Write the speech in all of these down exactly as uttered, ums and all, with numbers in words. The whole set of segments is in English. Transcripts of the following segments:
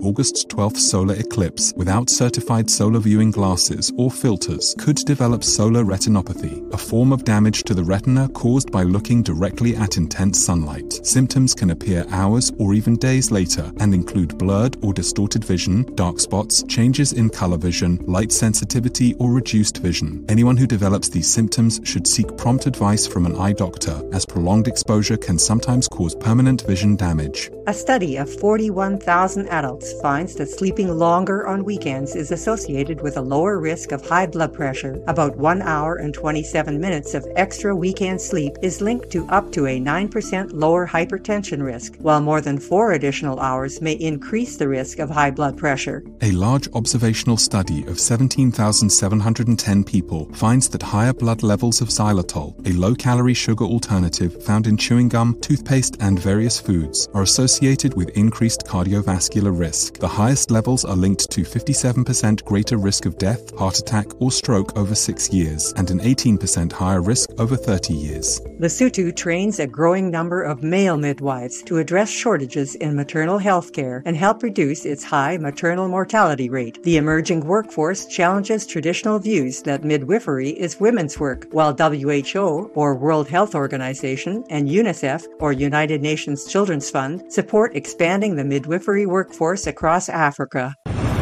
August twelfth solar eclipse without certified solar viewing glasses or filters could develop solar retinopathy, a form of damage to the retina caused by looking directly at intense sunlight. Symptoms can appear hours or even days later and include blurred or distorted vision, dark spots, changes in color vision, light sensitivity, or reduced vision. Anyone who develops these symptoms should seek prompt advice from an eye doctor, as prolonged exposure can sometimes cause permanent vision damage. A study of forty-one thousand adults finds that sleeping longer on weekends is associated with a lower risk of high blood pressure. About one hour and twenty-seven minutes of extra weekend sleep is linked to up to a nine percent lower hypertension risk, while more than four additional hours may increase the risk of high blood pressure. A large observational study of seventeen thousand seven hundred ten people finds that higher blood levels of xylitol, a low-calorie sugar alternative found in chewing gum, toothpaste, and various foods, are associated with increased cardiovascular risk. The highest levels are linked to fifty-seven percent greater risk of death, heart attack, or stroke over six years, and an eighteen percent higher risk over thirty years. Lesotho trains a growing number of male midwives to address shortages in maternal health care and help reduce its high maternal mortality rate. The emerging workforce challenges traditional views that midwifery is women's work, while W H O, or World Health Organization, and UNICEF, or United Nations Children's Fund, support expanding the midwifery workforce across Africa.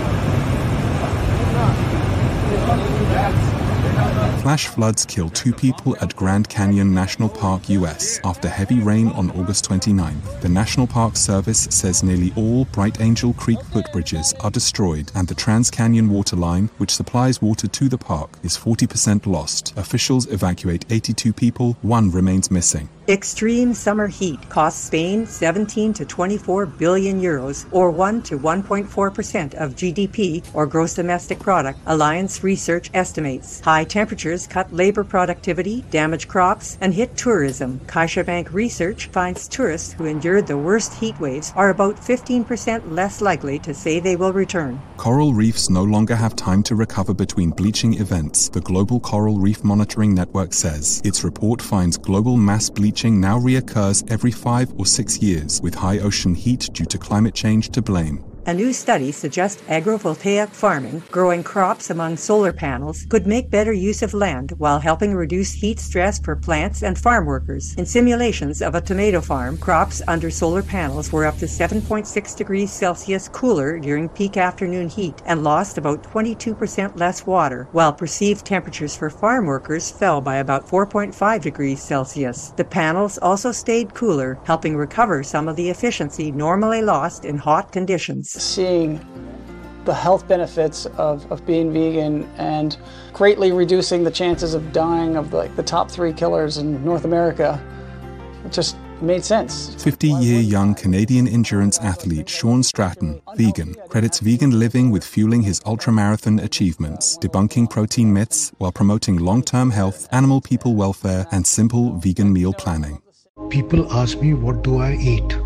Flash floods kill two people at Grand Canyon National Park, U S, after heavy rain on August twenty-ninth. The National Park Service says nearly all Bright Angel Creek footbridges are destroyed, and the Trans-Canyon Water Line, which supplies water to the park, is forty percent lost. Officials evacuate eighty-two people, one remains missing. Extreme summer heat costs Spain seventeen to twenty-four billion euros, or one to one point four percent of G D P, or gross domestic product, Alliance Research estimates. High temperatures cut labor productivity, damage crops, and hit tourism. CaixaBank Research finds tourists who endured the worst heat waves are about fifteen percent less likely to say they will return. Coral reefs no longer have time to recover between bleaching events, the Global Coral Reef Monitoring Network says. Its report finds global mass bleaching now reoccurs every five or six years, with high ocean heat due to climate change to blame. A new study suggests agrovoltaic farming, growing crops among solar panels, could make better use of land while helping reduce heat stress for plants and farm workers. In simulations of a tomato farm, crops under solar panels were up to seven point six degrees Celsius cooler during peak afternoon heat and lost about twenty-two percent less water, while perceived temperatures for farm workers fell by about four point five degrees Celsius. The panels also stayed cooler, helping recover some of the efficiency normally lost in hot conditions. Seeing the health benefits of, of being vegan and greatly reducing the chances of dying of the, like the top three killers in North America, it just made sense. fifty-year young Canadian endurance athlete Sean Stratton, vegan, credits vegan living with fueling his ultramarathon achievements, debunking protein myths while promoting long-term health, animal people welfare, and simple vegan meal planning. People ask me, what do I eat?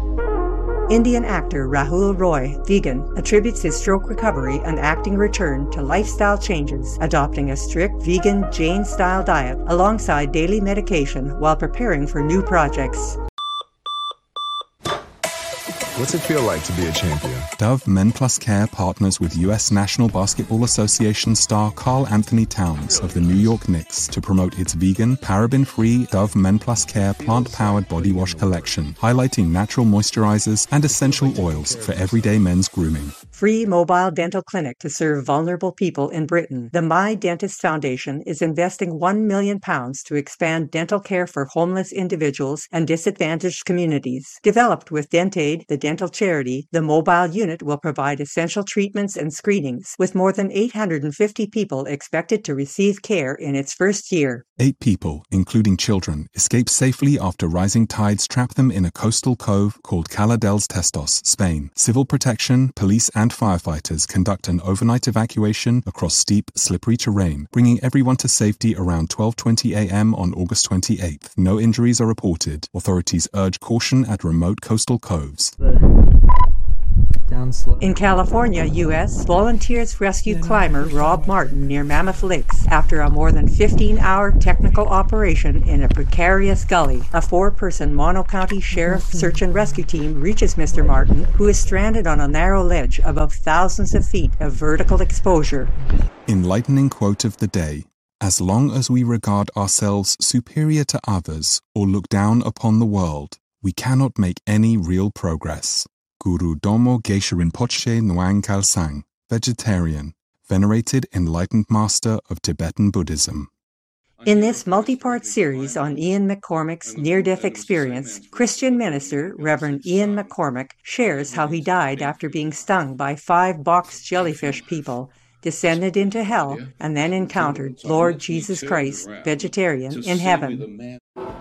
Indian actor Rahul Roy, vegan, attributes his stroke recovery and acting return to lifestyle changes, adopting a strict vegan Jain-style diet alongside daily medication while preparing for new projects. What's it feel like to be a champion? Dove Men Plus Care partners with U S National Basketball Association star Karl Anthony Towns of the New York Knicks to promote its vegan, paraben-free Dove Men Plus Care plant-powered body wash collection, highlighting natural moisturizers and essential oils for everyday men's grooming. Free mobile dental clinic to serve vulnerable people in Britain. The My Dentist Foundation is investing one million pounds to expand dental care for homeless individuals and disadvantaged communities. Developed with DentAid, the dental charity, the mobile unit will provide essential treatments and screenings, with more than eight hundred fifty people expected to receive care in its first year. Eight people, including children, escaped safely after rising tides trapped them in a coastal cove called Cala dels Testos, Spain. Civil protection, police and firefighters conduct an overnight evacuation across steep, slippery terrain, bringing everyone to safety around twelve twenty a m on August twenty-eighth. No injuries are reported. Authorities urge caution at remote coastal coves. Down slow. In California, U S, volunteers rescued climber Rob Martin near Mammoth Lakes after a more than fifteen-hour technical operation in a precarious gully. A four-person Mono County Sheriff search and rescue team reaches Mister Martin, who is stranded on a narrow ledge above thousands of feet of vertical exposure. Enlightening quote of the day. As long as we regard ourselves superior to others or look down upon the world, we cannot make any real progress. Guru Domo Geshe Rinpoche Nwang Khalsang, vegetarian, venerated enlightened master of Tibetan Buddhism. In this multi-part series on Ian McCormack's near-death experience, Christian minister Reverend Ian McCormack shares how he died after being stung by five box jellyfish people, descended into hell, and then encountered Lord Jesus Christ, vegetarian, in heaven.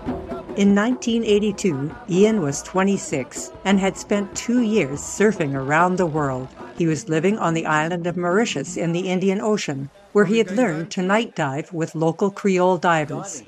In nineteen eighty-two, Ian was twenty-six and had spent two years surfing around the world. He was living on the island of Mauritius in the Indian Ocean, where he had learned to night dive with local Creole divers.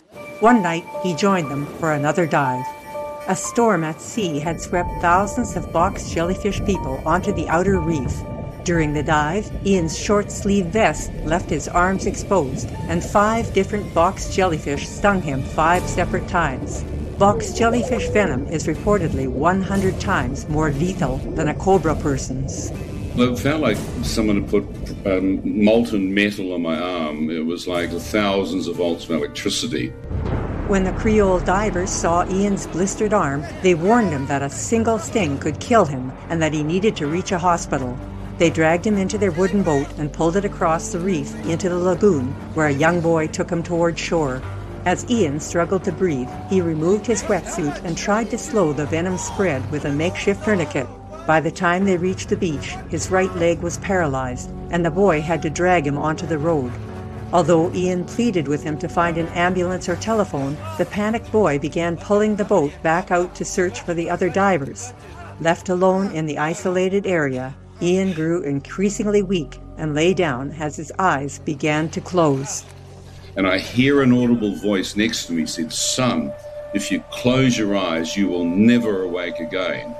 One night, he joined them for another dive. A storm at sea had swept thousands of box jellyfish people onto the outer reef. During the dive, Ian's short-sleeved vest left his arms exposed, and five different box jellyfish stung him five separate times. Box jellyfish venom is reportedly one hundred times more lethal than a cobra person's. Well, it felt like someone had put um, molten metal on my arm. It was like thousands of volts of electricity. When the Creole divers saw Ian's blistered arm, they warned him that a single sting could kill him and that he needed to reach a hospital. They dragged him into their wooden boat and pulled it across the reef into the lagoon, where a young boy took him toward shore. As Ian struggled to breathe, he removed his wetsuit and tried to slow the venom spread with a makeshift tourniquet. By the time they reached the beach, his right leg was paralyzed, and the boy had to drag him onto the road. Although Ian pleaded with him to find an ambulance or telephone, the panicked boy began pulling the boat back out to search for the other divers. Left alone in the isolated area, Ian grew increasingly weak and lay down as his eyes began to close. And I hear an audible voice next to me said, "Son, if you close your eyes, you will never awake again."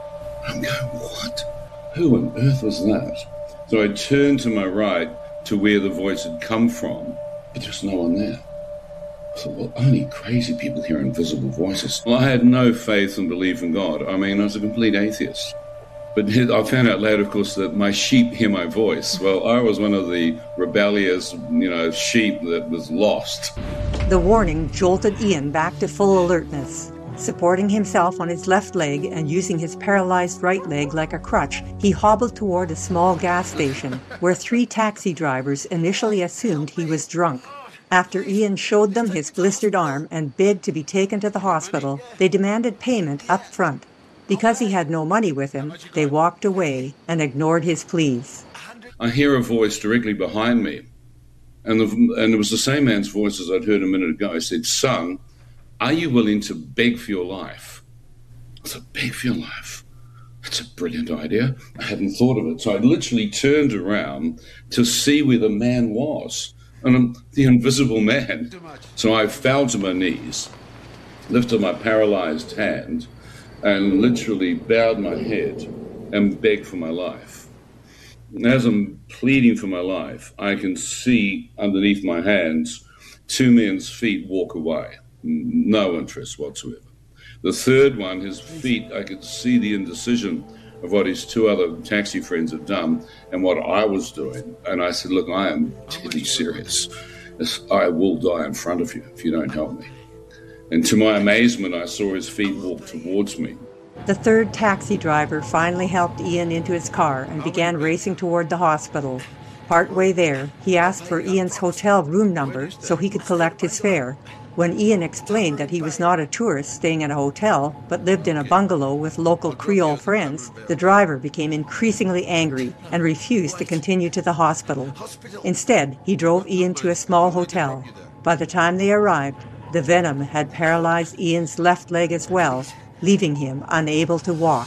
I'm going, what? Who on earth was that? So I turned to my right to where the voice had come from, but there's no one there. I thought, well, only crazy people hear invisible voices. Well, I had no faith and belief in God. I mean, I was a complete atheist. But I found out later, of course, that my sheep hear my voice. Well, I was one of the rebellious, you know, sheep that was lost. The warning jolted Ian back to full alertness. Supporting himself on his left leg and using his paralyzed right leg like a crutch, he hobbled toward a small gas station, where three taxi drivers initially assumed he was drunk. After Ian showed them his blistered arm and begged to be taken to the hospital, they demanded payment up front. Because he had no money with him, they walked away and ignored his pleas. I hear a voice directly behind me, and, the, and it was the same man's voice as I'd heard a minute ago. It said, "Son, are you willing to beg for your life?" I thought, beg for your life? That's a brilliant idea. I hadn't thought of it. So I literally turned around to see where the man was, and I'm the invisible man. So I fell to my knees, lifted my paralyzed hand, and literally bowed my head and begged for my life. And as I'm pleading for my life, I can see underneath my hands two men's feet walk away. No interest whatsoever. The third one, his feet, I could see the indecision of what his two other taxi friends had done and what I was doing. And I said, look, I am deadly serious. I will die in front of you if you don't help me. And to my amazement, I saw his feet walk towards me. The third taxi driver finally helped Ian into his car and began racing toward the hospital. Partway there, he asked for Ian's hotel room number so he could collect his fare. When Ian explained that he was not a tourist staying in a hotel, but lived in a bungalow with local Creole friends, the driver became increasingly angry and refused to continue to the hospital. Instead, he drove Ian to a small hotel. By the time they arrived, the venom had paralyzed Ian's left leg as well, leaving him unable to walk.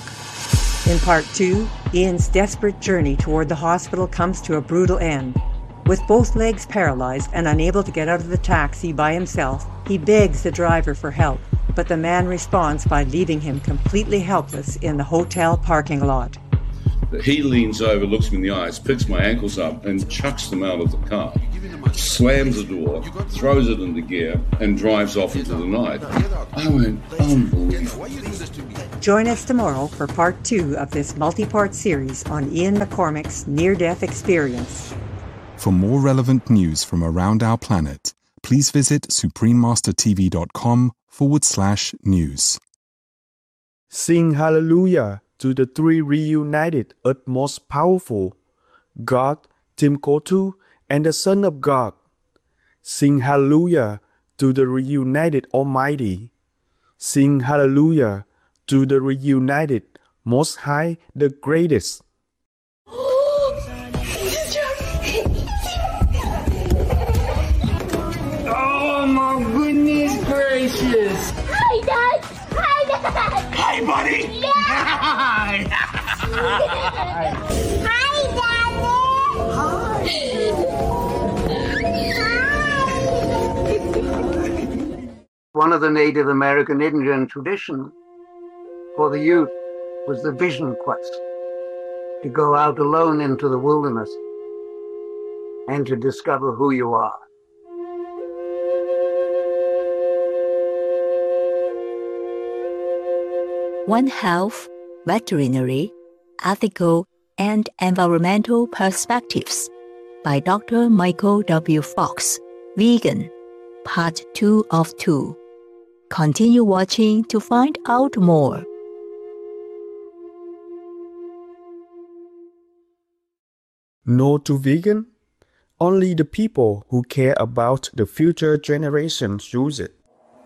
In part two, Ian's desperate journey toward the hospital comes to a brutal end. With both legs paralyzed and unable to get out of the taxi by himself, he begs the driver for help, but the man responds by leaving him completely helpless in the hotel parking lot. He leans over, looks me in the eyes, picks my ankles up and chucks them out of the car, slams the door, throws it into gear and drives off into the night. I went, unbelievable. Join us tomorrow for part two of this multi-part series on Ian McCormack's near-death experience. For more relevant news from around our planet, please visit suprememastertv.com forward slash news. Sing hallelujah to the three reunited Earth's most powerful, God, Timkotu, and the Son of God. Sing hallelujah to the reunited Almighty. Sing hallelujah to the reunited Most High, the Greatest. Oh my goodness gracious! Hi, Dad! Hi, Dad! Hi, buddy! Yeah. Hi! Hi, Daddy! Hi! One of the Native American Indian traditions for the youth was the vision quest, to go out alone into the wilderness and to discover who you are. One Health, Veterinary, Ethical, and Environmental Perspectives by Doctor Michael W. Fox, Vegan, Part two of two. Continue watching to find out more. No to vegan? Only the people who care about the future generations use it.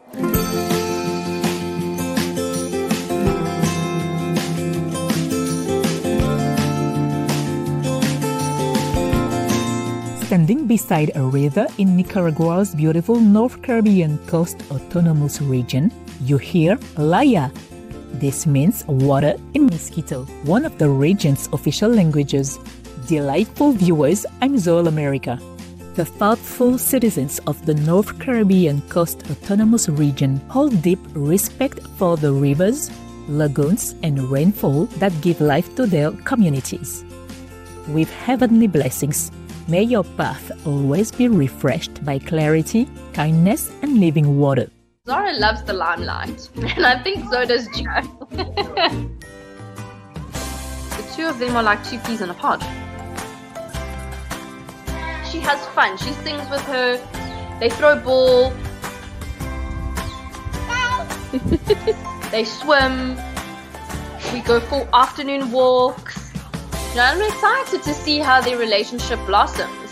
Standing beside a river in Nicaragua's beautiful North Caribbean Coast Autonomous Region, you hear Laya. This means water in Miskito, one of the region's official languages. Delightful viewers, I'm Zoel America. The thoughtful citizens of the North Caribbean Coast Autonomous Region hold deep respect for the rivers, lagoons, and rainfall that give life to their communities. With heavenly blessings, may your path always be refreshed by clarity, kindness, and living water. Zara loves the limelight, and I think so does Joe. The two of them are like two peas in a pod. She has fun. She sings with her. They throw ball. They swim. We go for afternoon walks. You know, I'm excited to see how their relationship blossoms.